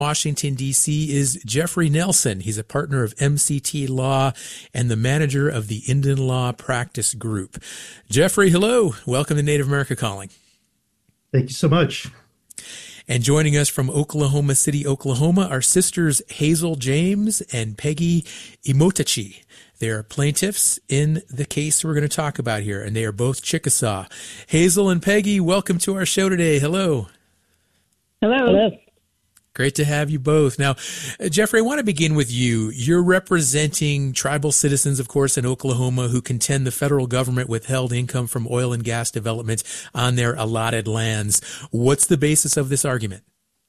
Washington, D.C. is Jeffrey Nelson. He's a partner of MCT Law and the manager of the Indian Law Practice Group. Jeffrey, hello. Welcome to Native America Calling. Thank you so much. And joining us from Oklahoma City, Oklahoma, are sisters Hazel James and Peggy Imotachi. They are plaintiffs in the case we're going to talk about here, and they are both Chickasaw. Hazel and Peggy, welcome to our show today. Hello. Hello. Great to have you both. Now, Jeffrey, I want to begin with you. You're representing tribal citizens, of course, in Oklahoma who contend the federal government withheld income from oil and gas development on their allotted lands. What's the basis of this argument?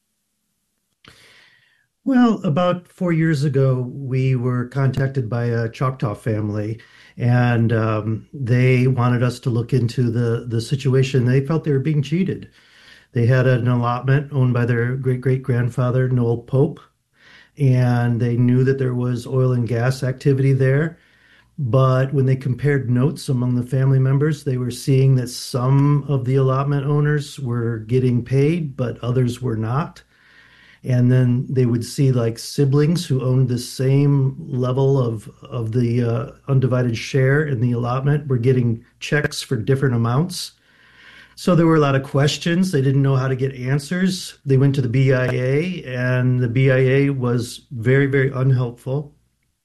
Well, about 4 years ago, we were contacted by a Choctaw family, and they wanted us to look into the situation. They felt they were being cheated. They had an allotment owned by their great-great-grandfather, Noel Pope, and they knew that there was oil and gas activity there. But when they compared notes among the family members, they were seeing that some of the allotment owners were getting paid, but others were not. And then they would see like siblings who owned the same level of the undivided share in the allotment were getting checks for different amounts. So there were a lot of questions. They didn't know how to get answers. They went to the BIA, and the BIA was very, very unhelpful,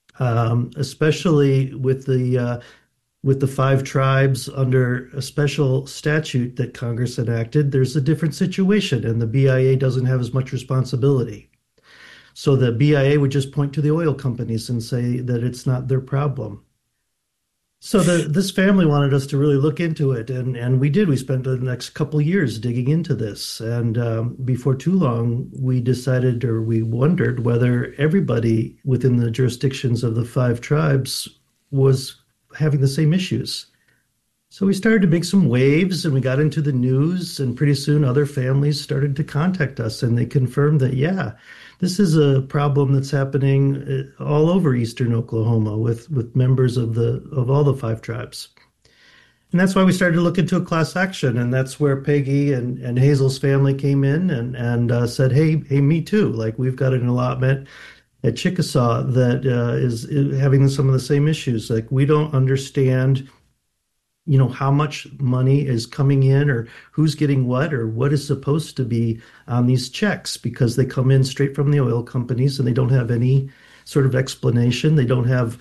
especially with the five tribes under a special statute that Congress enacted. There's a different situation, and the BIA doesn't have as much responsibility. So the BIA would just point to the oil companies and say that it's not their problem. So this family wanted us to really look into it, and we did. We spent the next couple of years digging into this, and before too long, we decided, or we wondered, whether everybody within the jurisdictions of the five tribes was having the same issues. So we started to make some waves, and we got into the news, and pretty soon other families started to contact us, and they confirmed that, yeah, this is a problem that's happening all over eastern Oklahoma with members of all the five tribes. And that's why we started to look into a class action, and that's where Peggy and Hazel's family came in and said, hey, me too. Like, we've got an allotment at Chickasaw that is having some of the same issues. Like, we don't understand how much money is coming in or who's getting what or what is supposed to be on these checks, because they come in straight from the oil companies and they don't have any sort of explanation. They don't have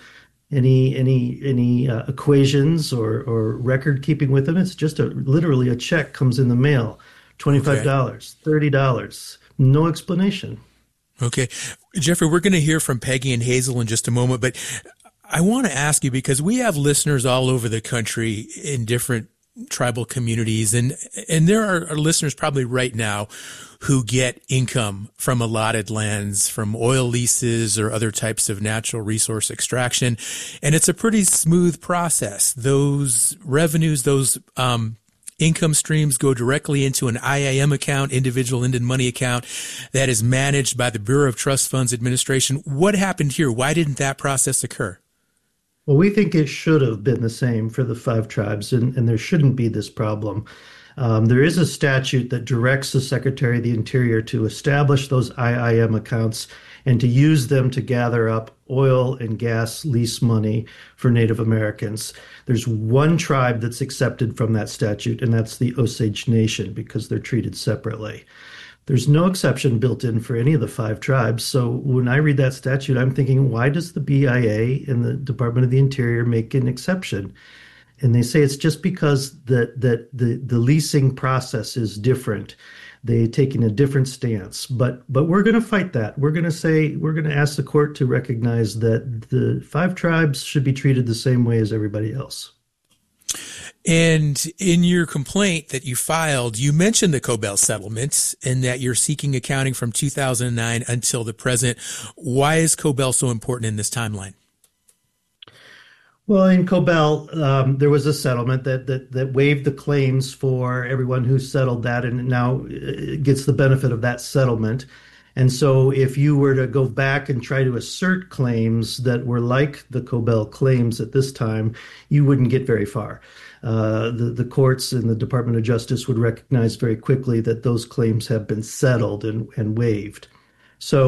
any equations or record keeping with them. It's just literally a check comes in the mail, $25, $30, no explanation. Okay. Jeffrey, we're going to hear from Peggy and Hazel in just a moment, but I want to ask you, because we have listeners all over the country in different tribal communities, and there are listeners probably right now who get income from allotted lands, from oil leases or other types of natural resource extraction, and it's a pretty smooth process. Those revenues, those income streams go directly into an IIM account, Individual Indian Money Account, that is managed by the Bureau of Trust Funds Administration. What happened here? Why didn't that process occur? Well, we think it should have been the same for the five tribes, and there shouldn't be this problem. There is a statute that directs the Secretary of the Interior to establish those IIM accounts and to use them to gather up oil and gas lease money for Native Americans. There's one tribe that's excepted from that statute, and that's the Osage Nation, because they're treated separately. There's no exception built in for any of the five tribes. So when I read that statute, I'm thinking, why does the BIA and the Department of the Interior make an exception? And they say it's just because the leasing process is different. They're taking a different stance. But we're going to fight that. We're going to ask the court to recognize that the five tribes should be treated the same way as everybody else. And in your complaint that you filed, you mentioned the Cobell settlement and that you're seeking accounting from 2009 until the present. Why is Cobell so important in this timeline? Well, in Cobell, there was a settlement that waived the claims for everyone who settled that, and now gets the benefit of that settlement. And so if you were to go back and try to assert claims that were like the Cobell claims at this time, you wouldn't get very far. The courts and the Department of Justice would recognize very quickly that those claims have been settled and waived. So